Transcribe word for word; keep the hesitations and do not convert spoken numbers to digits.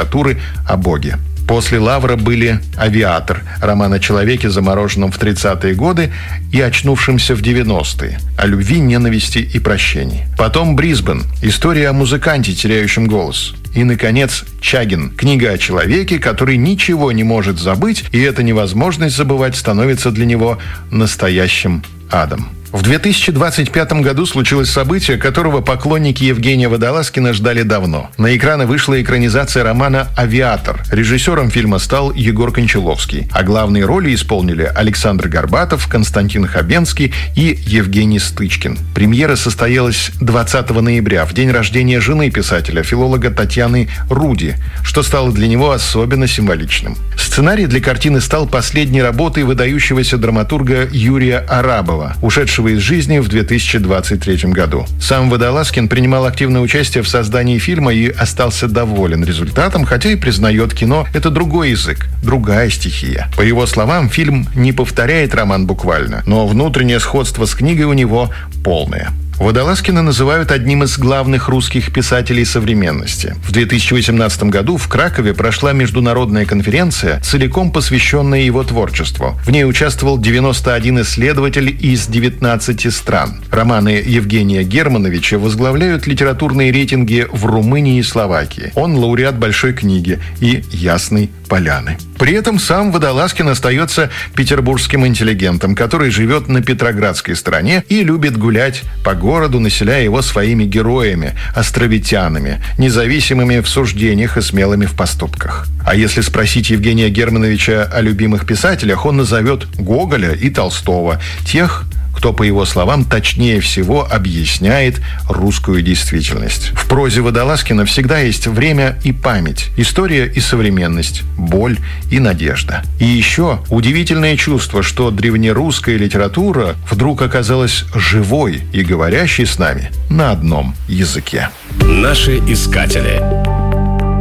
литературы о Боге. После Лавра были «Авиатор», роман о человеке, замороженном в тридцатые годы и очнувшемся в девяностые, о любви, ненависти и прощении. Потом «Брисбен», история о музыканте, теряющем голос. И, наконец, «Чагин», книга о человеке, который ничего не может забыть, и эта невозможность забывать становится для него настоящим адом. В две тысячи двадцать пятом году случилось событие, которого поклонники Евгения Водолазкина ждали давно. На экраны вышла экранизация романа «Авиатор». Режиссером фильма стал Егор Кончаловский, а главные роли исполнили Александр Горбатов, Константин Хабенский и Евгений Стычкин. Премьера состоялась двадцатого ноября, в день рождения жены писателя, филолога Татьяны Руди, что стало для него особенно символичным. Сценарий для картины стал последней работой выдающегося драматурга Юрия Арабова, ушедшего из жизни в две тысячи двадцать третьем году. Сам Водолазкин принимал активное участие в создании фильма и остался доволен результатом, хотя и признает, кино – это другой язык, другая стихия. По его словам, фильм не повторяет роман буквально, но внутреннее сходство с книгой у него полное. Водолазкина называют одним из главных русских писателей современности. В две тысячи восемнадцатом году в Кракове прошла международная конференция, целиком посвященная его творчеству. В ней участвовал девяносто один исследователь из девятнадцати стран. Романы Евгения Германовича возглавляют литературные рейтинги в Румынии и Словакии. Он лауреат Большой книги и Ясной Поляны. При этом сам Водолазкин остается петербургским интеллигентом, который живет на Петроградской стороне и любит гулять по городу, населяя его своими героями, островитянами, независимыми в суждениях и смелыми в поступках. А если спросить Евгения Германовича о любимых писателях, он назовет Гоголя и Толстого, тех, кто, по его словам, точнее всего объясняет русскую действительность. В прозе Водолазкина всегда есть время и память, история и современность, боль и надежда. И еще удивительное чувство, что древнерусская литература вдруг оказалась живой и говорящей с нами на одном языке. Наши искатели.